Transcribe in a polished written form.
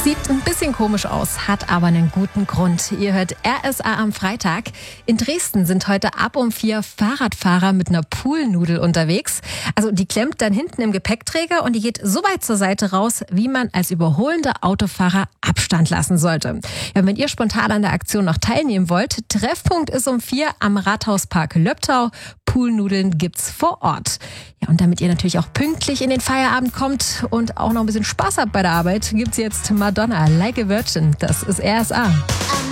Sieht ein bisschen komisch aus, hat aber einen guten Grund. Ihr hört RSA am Freitag. In Dresden sind heute ab um 4 Fahrradfahrer mit einer Poolnudel unterwegs. Also die klemmt dann hinten im Gepäckträger und die geht so weit zur Seite raus, wie man als überholender Autofahrer Abstand lassen sollte. Ja, wenn ihr spontan an der Aktion noch teilnehmen wollt, Treffpunkt ist um 4 am Rathauspark Löbtau. Poolnudeln gibt's vor Ort. Ja, und damit ihr natürlich auch pünktlich in den Feierabend kommt und auch noch ein bisschen Spaß habt bei der Arbeit, gibt's jetzt Madonna, Like a Virgin. Das ist RSA.